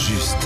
juste.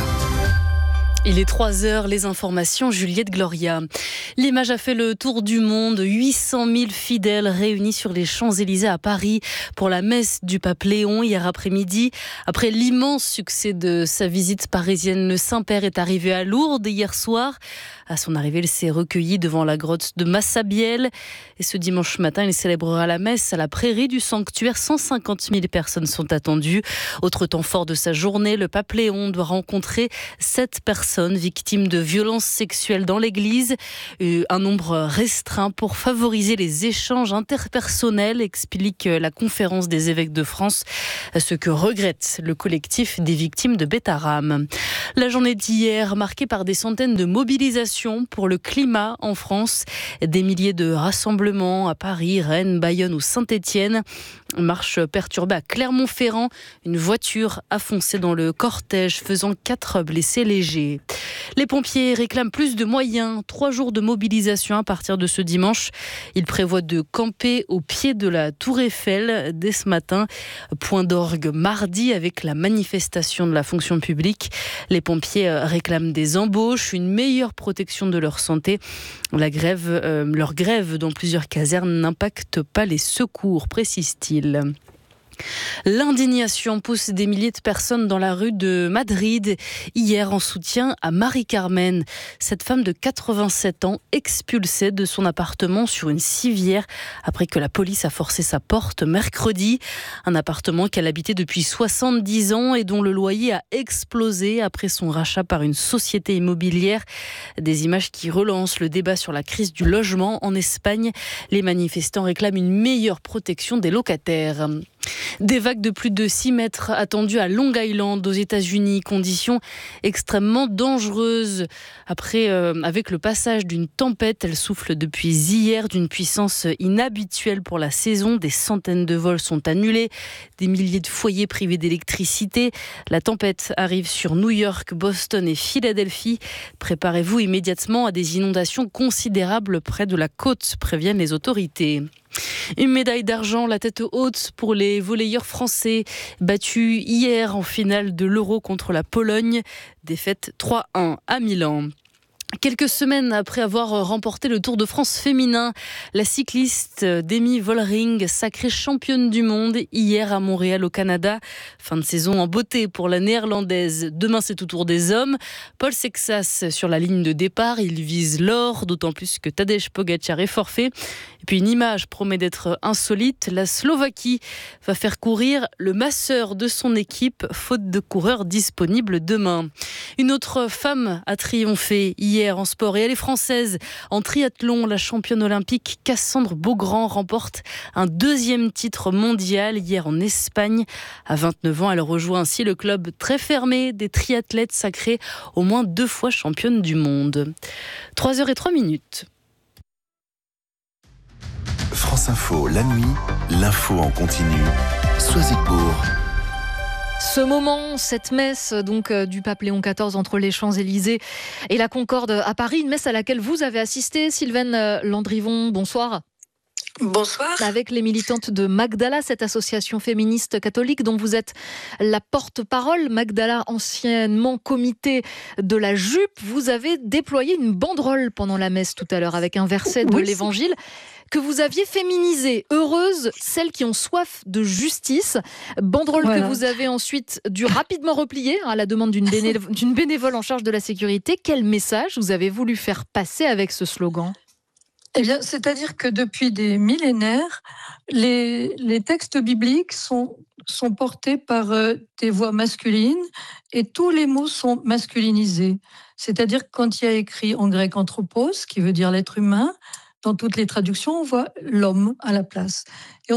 Il est 3h, les informations, Juliette Gloria. L'image a fait le tour du monde. 800 000 fidèles réunis sur les Champs-Élysées à Paris pour la messe du pape Léon hier après-midi. Après l'immense succès de sa visite parisienne, le Saint-Père est arrivé à Lourdes hier soir. À son arrivée, il s'est recueilli devant la grotte de Massabielle. Et ce dimanche matin, il célébrera la messe à la prairie du sanctuaire. 150 000 personnes sont attendues. Autre temps fort de sa journée, le pape Léon doit rencontrer 7 personnes victimes de violences sexuelles dans l'église. Un nombre restreint pour favoriser les échanges interpersonnels, explique la conférence des évêques de France, ce que regrette le collectif des victimes de Bétharram. La journée d'hier, marquée par des centaines de mobilisations pour le climat en France, des milliers de rassemblements à Paris, Rennes, Bayonne ou Saint-Étienne. Marche perturbée à Clermont-Ferrand. Une voiture a foncé dans le cortège, faisant 4 blessés légers. Les pompiers réclament plus de moyens. 3 jours de mobilisation à partir de ce dimanche. Ils prévoient de camper au pied de la Tour Eiffel dès ce matin. Point d'orgue mardi avec la manifestation de la fonction publique. Les pompiers réclament des embauches, une meilleure protection de leur santé. Leur grève dans plusieurs casernes n'impacte pas les secours, précise-t-il. L'indignation pousse des milliers de personnes dans la rue de Madrid hier en soutien à Marie-Carmen. Cette femme de 87 ans expulsée de son appartement sur une civière après que la police a forcé sa porte mercredi. Un appartement qu'elle habitait depuis 70 ans et dont le loyer a explosé après son rachat par une société immobilière. Des images qui relancent le débat sur la crise du logement en Espagne. Les manifestants réclament une meilleure protection des locataires. Des vagues de plus de 6 mètres attendues à Long Island aux États-Unis, conditions extrêmement dangereuses. Avec le passage d'une tempête, elle souffle depuis hier d'une puissance inhabituelle pour la saison. Des centaines de vols sont annulés, des milliers de foyers privés d'électricité. La tempête arrive sur New York, Boston et Philadelphie. Préparez-vous immédiatement à des inondations considérables près de la côte, préviennent les autorités. Une médaille d'argent, la tête haute pour les volleyeurs français, battus hier en finale de l'Euro contre la Pologne. Défaite 3-1 à Milan. Quelques semaines après avoir remporté le Tour de France féminin, la cycliste Demi Vollering, sacrée championne du monde hier à Montréal au Canada. Fin de saison en beauté pour la néerlandaise. Demain, c'est au tour des hommes. Paul Sexas sur la ligne de départ. Il vise l'or, d'autant plus que Tadej Pogačar est forfait. Et puis une image promet d'être insolite. La Slovaquie va faire courir le masseur de son équipe, faute de coureurs disponibles demain. Une autre femme a triomphé hier en sport et elle est française. En triathlon, la championne olympique Cassandre Beaugrand remporte un 2e titre mondial hier en Espagne. À 29 ans, elle rejoint ainsi le club très fermé des triathlètes sacrés au moins 2 fois championne du monde. 3h03. France Info, la nuit, l'info en continu. Soisigbourg. Ce moment, cette messe du pape Léon XIV entre les Champs-Élysées et la Concorde à Paris, une messe à laquelle vous avez assisté, Sylvaine Landrivon, bonsoir. Bonsoir. Avec les militantes de Magdala, cette association féministe catholique dont vous êtes la porte-parole. Magdala, anciennement comité de la jupe, vous avez déployé une banderole pendant la messe tout à l'heure avec un verset de l'Évangile que vous aviez féminisé. Heureuses celles qui ont soif de justice. Banderole que vous avez ensuite dû rapidement replier à la demande d'une bénévole en charge de la sécurité. Quel message vous avez voulu faire passer avec ce slogan ? Eh bien, c'est-à-dire que depuis des millénaires, les textes bibliques sont portés par des voix masculines et tous les mots sont masculinisés. C'est-à-dire que quand il y a écrit en grec anthropos, qui veut dire l'être humain, dans toutes les traductions, on voit l'homme à la place. Et